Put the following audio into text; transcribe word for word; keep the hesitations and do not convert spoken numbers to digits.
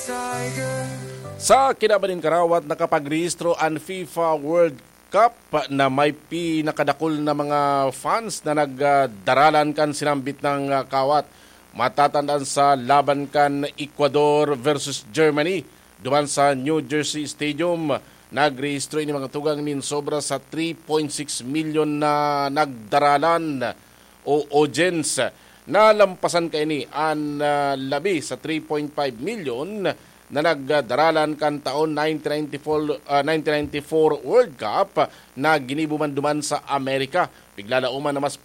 Sa kinabanin karawat, nakapagrehistro ang FIFA World Cup na may pinakadakol na mga fans na nagdaralan kan sinambit ng kawat. Matatandaan sa laban kan Ecuador versus Germany duman sa New Jersey Stadium. Nagrehistro ini mga tugang nin sobra sa three point six million na nagdaralan o audience. Nalampasan kay ni ang uh, labi sa three point five million na nagdaralan kan taon nineteen ninety-four, uh, nineteen ninety-four World Cup na ginibuman duman sa Amerika. Bigla na uman na mas